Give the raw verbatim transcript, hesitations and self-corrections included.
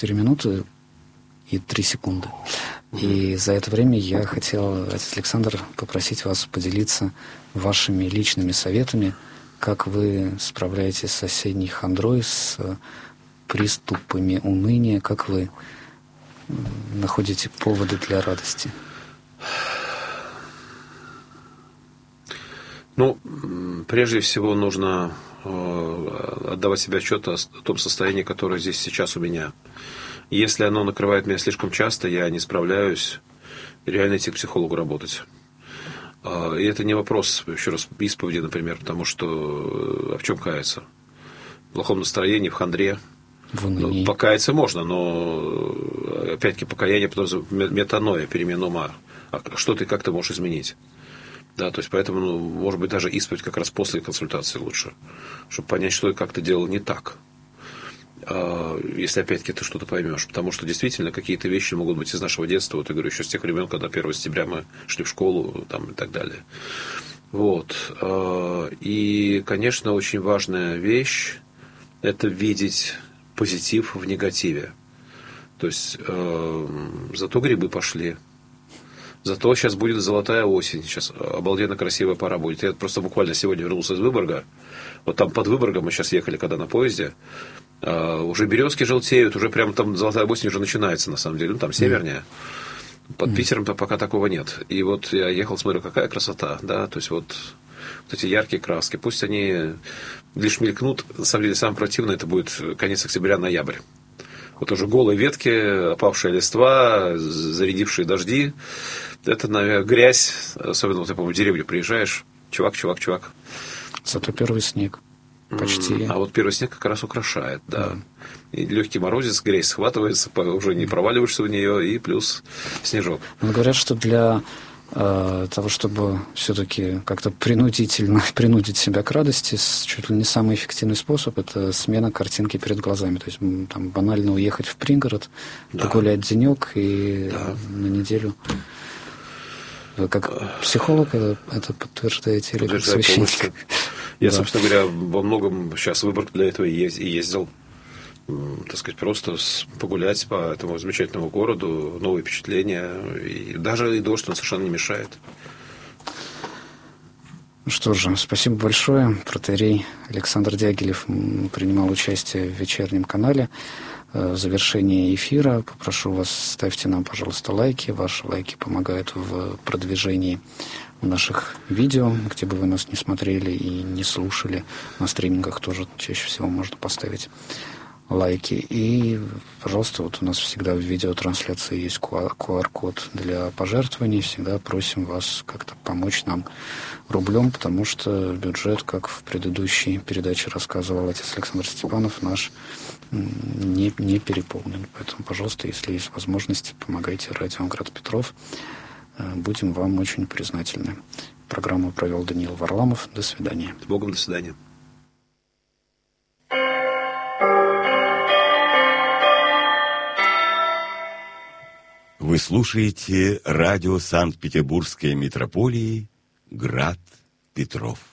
четыре минуты и три секунды. И за это время я хотел, отец Александр, попросить вас поделиться вашими личными советами, как вы справляетесь с осенней хандрой, с приступами уныния, как вы находите поводы для радости. Ну, прежде всего нужно э, отдавать себе отчет о, о том состоянии, которое здесь сейчас у меня. Если оно накрывает меня слишком часто, я не справляюсь, реально идти к психологу работать. Э, и это не вопрос, еще раз, исповеди, например, потому что э, а в чем каяться? В плохом настроении, в хандре. Ну, покаяться можно, но опять-таки покаяние, потом метаноя, перемена ума. А что ты, как ты можешь изменить? Да, то есть поэтому, ну, может быть, даже исповедь как раз после консультации лучше, чтобы понять, что и как ты делал не так. Если опять-таки ты что-то поймешь. Потому что действительно какие-то вещи могут быть из нашего детства. Вот я говорю, еще с тех времен, когда первого сентября мы шли в школу там, и так далее. Вот. И, конечно, очень важная вещь – это видеть позитив в негативе. То есть э, зато грибы пошли. Зато сейчас будет золотая осень. Сейчас обалденно красивая пора будет. Я просто буквально сегодня вернулся из Выборга. Вот там под Выборгом мы сейчас ехали, когда на поезде. Э, уже березки желтеют, уже прямо там золотая осень уже начинается, на самом деле. Ну, там севернее. Под mm. Питером-то пока такого нет. И вот я ехал, смотрю, какая красота. Да? То есть вот, вот эти яркие краски. Пусть они лишь мелькнут. На самом деле, самое противное это будет конец октября-ноябрь. Вот уже голые ветки, опавшая листва, зарядившие дожди. Это, наверное, грязь. Особенно, вот, я помню, в деревню приезжаешь. Чувак, чувак, чувак. Зато первый снег. Почти. А вот первый снег как раз украшает, да. Mm. И легкий морозец, грязь схватывается, уже не проваливаешься в нее, и плюс снежок. Но говорят, что для э, того, чтобы все-таки как-то принудительно принудить себя к радости, чуть ли не самый эффективный способ – это смена картинки перед глазами. То есть там банально уехать в пригород, да. погулять денек и да. на неделю. Вы как психолог это, это подтверждаете или как священник? Я, да. собственно говоря, во многом сейчас Выборг для этого и ездил, так сказать, просто погулять по этому замечательному городу, новые впечатления. И даже и дождь, он совершенно не мешает. Что же, спасибо большое. Протоиерей Александр Дягилев принимал участие в вечернем канале. В завершении эфира попрошу вас, ставьте нам, пожалуйста, лайки. Ваши лайки помогают в продвижении наших видео, где бы вы нас не смотрели и не слушали. На стримингах тоже чаще всего можно поставить лайки. И, пожалуйста, вот у нас всегда в видеотрансляции есть ку ар код для пожертвований. Всегда просим вас как-то помочь нам рублем, потому что бюджет, как в предыдущей передаче рассказывал отец Александр Степанов, наш не, не переполнен. Поэтому, пожалуйста, если есть возможность, помогайте радио Град Петров. Будем вам очень признательны. Программу провел Даниил Варламов. До свидания. С Богом, до свидания. Вы слушаете радио Санкт-Петербургской митрополии Град Петров.